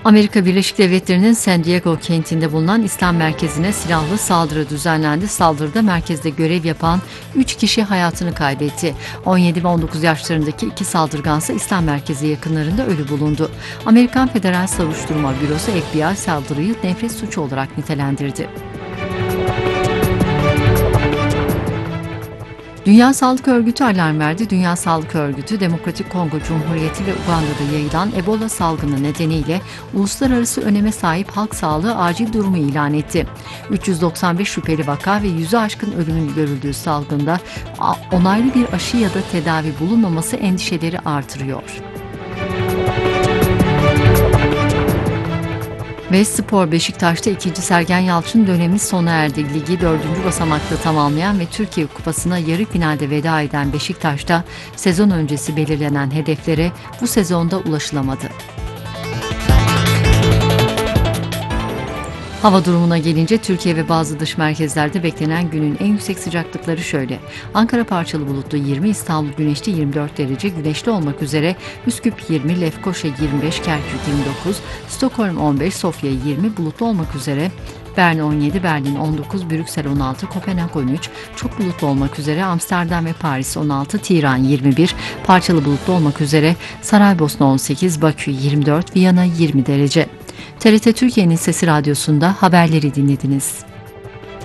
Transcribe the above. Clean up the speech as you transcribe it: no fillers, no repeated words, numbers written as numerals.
Amerika Birleşik Devletleri'nin San Diego kentinde bulunan İslam merkezine silahlı saldırı düzenlendi. Saldırıda merkezde görev yapan 3 kişi hayatını kaybetti. 17 ve 19 yaşlarındaki 2 saldırgansa İslam merkezi yakınlarında ölü bulundu. Amerikan Federal Soruşturma Bürosu FBI saldırıyı nefret suçu olarak nitelendirdi. Dünya Sağlık Örgütü alarm verdi. Dünya Sağlık Örgütü, Demokratik Kongo Cumhuriyeti ve Uganda'da yayılan Ebola salgını nedeniyle uluslararası öneme sahip halk sağlığı acil durumu ilan etti. 395 şüpheli vaka ve 100'ü aşkın ölümün görüldüğü salgında onaylı bir aşı ya da tedavi bulunmaması endişeleri artırıyor. Ve spor, Beşiktaş'ta 2. Sergen Yalçın dönemi sona erdi. Ligi 4. basamakta tamamlayan ve Türkiye Kupası'na yarı finalde veda eden Beşiktaş'ta sezon öncesi belirlenen hedeflere bu sezonda ulaşılamadı. Hava durumuna gelince Türkiye ve bazı dış merkezlerde beklenen günün en yüksek sıcaklıkları şöyle. Ankara parçalı bulutlu 20, İstanbul güneşli 24 derece, güneşli olmak üzere Üsküp 20, Lefkoşa 25, Kerkük 29, Stockholm 15, Sofya 20, bulutlu olmak üzere Bern 17, Berlin 19, Brüksel 16, Kopenhag 13, çok bulutlu olmak üzere Amsterdam ve Paris 16, Tiran 21, parçalı bulutlu olmak üzere Saraybosna 18, Bakü 24, Viyana 20 derece. TRT Türkiye'nin Sesi Radyosu'nda haberleri dinlediniz.